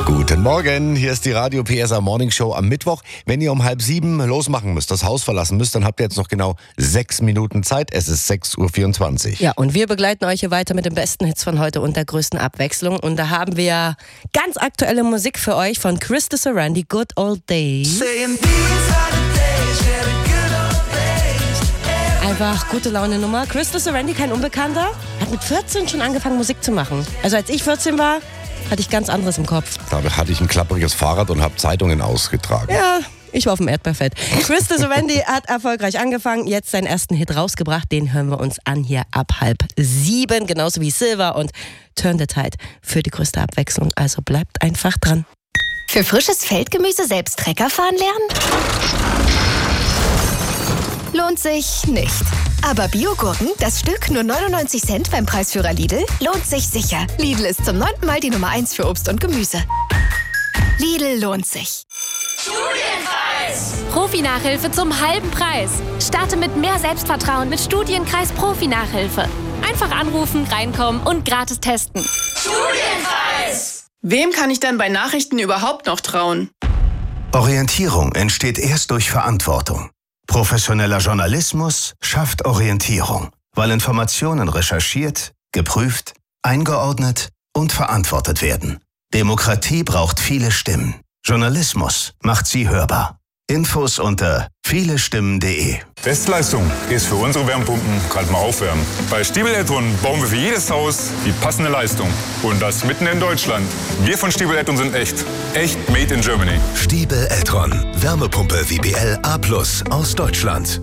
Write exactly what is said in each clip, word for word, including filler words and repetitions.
Guten Morgen, hier ist die Radio P S A Morning Show am Mittwoch. Wenn ihr um halb sieben losmachen müsst, das Haus verlassen müsst, dann habt ihr jetzt noch genau sechs Minuten Zeit. Es ist sechs Uhr vierundzwanzig. Ja, und wir begleiten euch hier weiter mit den besten Hits von heute und der größten Abwechslung. Und da haben wir ganz aktuelle Musik für euch von Krista Sarandon, Good Old Days. Einfach gute Laune Nummer. Krista Sarandon, kein Unbekannter, hat mit vierzehn schon angefangen Musik zu machen. Also als ich vierzehn war, hatte ich ganz anderes im Kopf. Da hatte ich ein klappriges Fahrrad und habe Zeitungen ausgetragen. Ja, ich war auf dem Erdbeerfeld. Krista Sarandon hat erfolgreich angefangen, jetzt seinen ersten Hit rausgebracht. Den hören wir uns an hier ab halb sieben. Genauso wie Silver und Turn the Tide für die größte Abwechslung. Also bleibt einfach dran. Für frisches Feldgemüse selbst Trecker fahren lernen? Lohnt sich nicht. Aber Biogurken, das Stück nur neunundneunzig Cent beim Preisführer Lidl, lohnt sich sicher. Lidl ist zum neunten Mal die Nummer eins für Obst und Gemüse. Lidl lohnt sich. Studienkreis! Profi-Nachhilfe zum halben Preis. Starte mit mehr Selbstvertrauen mit Studienkreis Profi-Nachhilfe. Einfach anrufen, reinkommen und gratis testen. Studienkreis! Wem kann ich denn bei Nachrichten überhaupt noch trauen? Orientierung entsteht erst durch Verantwortung. Professioneller Journalismus schafft Orientierung, weil Informationen recherchiert, geprüft, eingeordnet und verantwortet werden. Demokratie braucht viele Stimmen. Journalismus macht sie hörbar. Infos unter vielestimmen punkt de. Bestleistung ist für unsere Wärmepumpen kalt mal aufwärmen. Bei Stiebel Eltron bauen wir für jedes Haus die passende Leistung. Und das mitten in Deutschland. Wir von Stiebel Eltron sind echt. Echt made in Germany. Stiebel Eltron. Wärmepumpe W B L A plus aus Deutschland.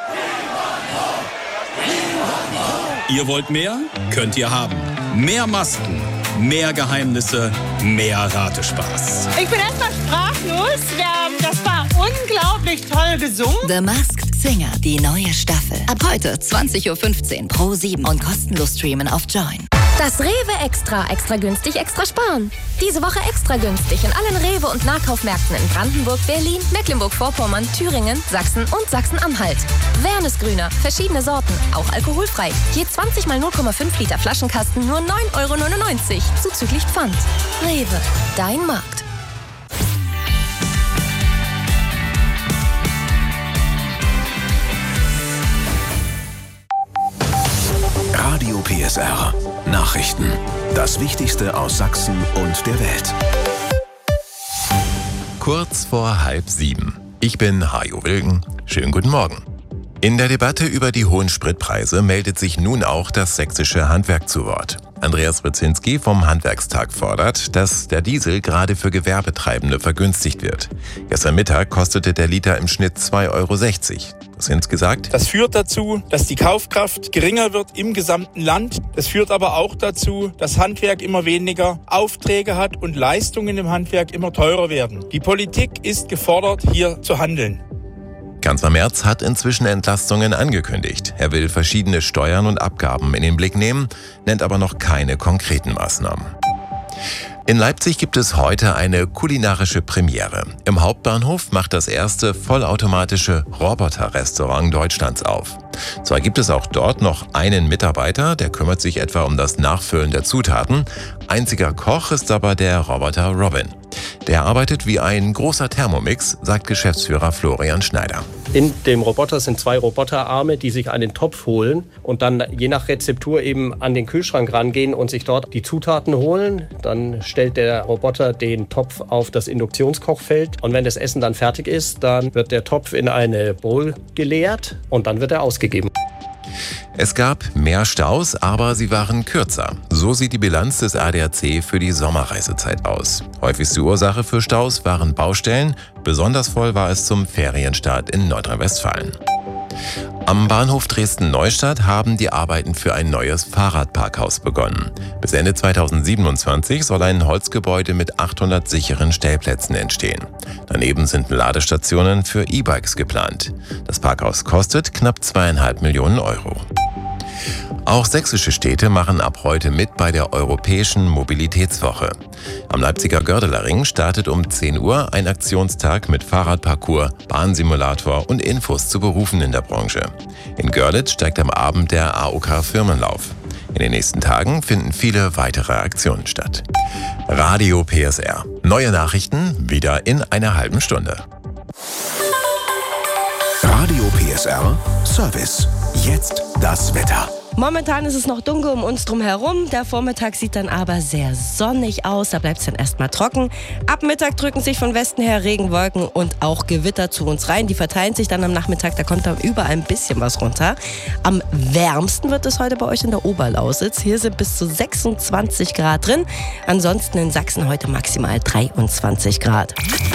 Ihr wollt mehr? Könnt ihr haben. Mehr Masken, mehr Geheimnisse, mehr Ratespaß. Ich bin erstmal sprachlos. Das war unglaublich toll gesungen. The Masked Singer, die neue Staffel. Ab heute zwanzig Uhr fünfzehn pro sieben und kostenlos streamen auf Join. Das Rewe Extra. Extra günstig, extra sparen. Diese Woche extra günstig in allen Rewe- und Nahkaufmärkten in Brandenburg, Berlin, Mecklenburg-Vorpommern, Thüringen, Sachsen und Sachsen-Anhalt. Wernesgrüner, verschiedene Sorten, auch alkoholfrei. Je zwanzig mal null Komma fünf Liter Flaschenkasten nur neun Euro neunundneunzig, zuzüglich Pfand. Rewe, dein Markt. Radio P S R. Nachrichten. Das Wichtigste aus Sachsen und der Welt. Kurz vor halb sieben. Ich bin Hajo Wilgen. Schönen guten Morgen. In der Debatte über die hohen Spritpreise meldet sich nun auch das sächsische Handwerk zu Wort. Andreas Brzezinski vom Handwerkstag fordert, dass der Diesel gerade für Gewerbetreibende vergünstigt wird. Gestern Mittag kostete der Liter im Schnitt zwei Euro sechzig. Brzezinski sagt: Das führt dazu, dass die Kaufkraft geringer wird im gesamten Land. Das führt aber auch dazu, dass Handwerk immer weniger Aufträge hat und Leistungen im Handwerk immer teurer werden. Die Politik ist gefordert, hier zu handeln. Kanzler Merz hat inzwischen Entlastungen angekündigt. Er will verschiedene Steuern und Abgaben in den Blick nehmen, nennt aber noch keine konkreten Maßnahmen. In Leipzig gibt es heute eine kulinarische Premiere. Im Hauptbahnhof macht das erste vollautomatische Roboter-Restaurant Deutschlands auf. Zwar gibt es auch dort noch einen Mitarbeiter, der kümmert sich etwa um das Nachfüllen der Zutaten. Einziger Koch ist aber der Roboter Robin. Der arbeitet wie ein großer Thermomix, sagt Geschäftsführer Florian Schneider. In dem Roboter sind zwei Roboterarme, die sich an den Topf holen und dann je nach Rezeptur eben an den Kühlschrank rangehen und sich dort die Zutaten holen. Dann stellt der Roboter den Topf auf das Induktionskochfeld und wenn das Essen dann fertig ist, dann wird der Topf in eine Bowl geleert und dann wird er ausgegeben. Es gab mehr Staus, aber sie waren kürzer. So sieht die Bilanz des A D A C für die Sommerreisezeit aus. Häufigste Ursache für Staus waren Baustellen. Besonders voll war es zum Ferienstart in Nordrhein-Westfalen. Am Bahnhof Dresden-Neustadt haben die Arbeiten für ein neues Fahrradparkhaus begonnen. Bis Ende zweitausendsiebenundzwanzig soll ein Holzgebäude mit achthundert sicheren Stellplätzen entstehen. Daneben sind Ladestationen für E-Bikes geplant. Das Parkhaus kostet knapp zweieinhalb Millionen Euro. Auch sächsische Städte machen ab heute mit bei der Europäischen Mobilitätswoche. Am Leipziger Gördeler Ring startet um zehn Uhr ein Aktionstag mit Fahrradparcours, Bahnsimulator und Infos zu Berufen in der Branche. In Görlitz steigt am Abend der A O K-Firmenlauf. In den nächsten Tagen finden viele weitere Aktionen statt. Radio P S R. Neue Nachrichten wieder in einer halben Stunde. Radio P S R Service. Jetzt das Wetter. Momentan ist es noch dunkel um uns drum herum. Der Vormittag sieht dann aber sehr sonnig aus. Da bleibt es dann erstmal trocken. Ab Mittag drücken sich von Westen her Regenwolken und auch Gewitter zu uns rein. Die verteilen sich dann am Nachmittag. Da kommt dann überall ein bisschen was runter. Am wärmsten wird es heute bei euch in der Oberlausitz. Hier sind bis zu sechsundzwanzig Grad drin. Ansonsten in Sachsen heute maximal dreiundzwanzig Grad.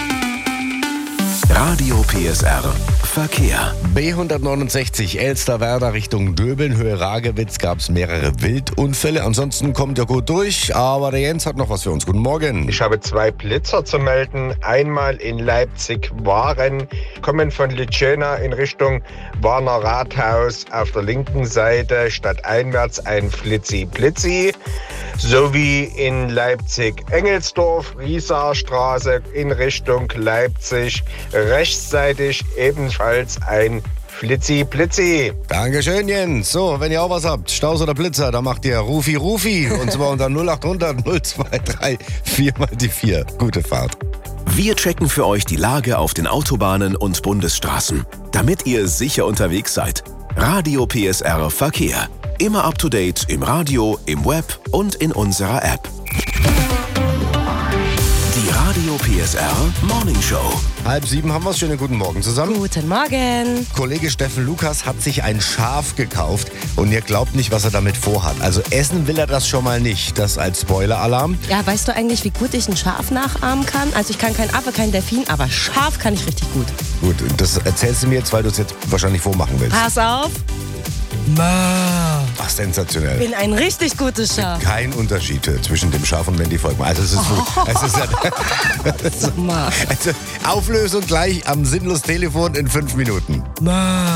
Radio P S R Verkehr. B hundertneunundsechzig Elsterwerda Richtung Döbeln, Höhe Ragewitz gab es mehrere Wildunfälle. Ansonsten kommt ihr gut durch, aber der Jens hat noch was für uns. Guten Morgen. Ich habe zwei Blitzer zu melden. Einmal in Leipzig-Waren, kommen von Litschena in Richtung Warner Rathaus auf der linken Seite stadteinwärts ein Flitzi-Blitzi. Sowie in Leipzig-Engelsdorf, Riesaarstraße in Richtung Leipzig, rechtsseitig ebenfalls ein Flitzi-Blitzi. Dankeschön, Jens. So, wenn ihr auch was habt, Staus oder Blitzer, dann macht ihr Rufi Rufi und zwar unter null acht hundert null zwei drei vier mal die vier. Gute Fahrt. Wir checken für euch die Lage auf den Autobahnen und Bundesstraßen, damit ihr sicher unterwegs seid. Radio P S R Verkehr. Immer up to date im Radio, im Web und in unserer App. Die Radio P S R Morning Show. Halb sieben haben wir es. Schönen guten Morgen zusammen. Guten Morgen. Kollege Steffen Lukas hat sich ein Schaf gekauft und ihr glaubt nicht, was er damit vorhat. Also essen will er das schon mal nicht. Das als Spoiler-Alarm. Ja, weißt du eigentlich, wie gut ich ein Schaf nachahmen kann? Also ich kann kein Affe, kein Delfin, aber Schaf kann ich richtig gut. Gut, das erzählst du mir jetzt, weil du es jetzt wahrscheinlich vormachen willst. Pass auf. Ach, sensationell. Ich bin ein richtig gutes Schaf. Kein Unterschied zwischen dem Schaf und Mandy Volkmann. Also es ist, oh. es ist ja, also Auflösung gleich am Sinnlos Telefon in fünf Minuten.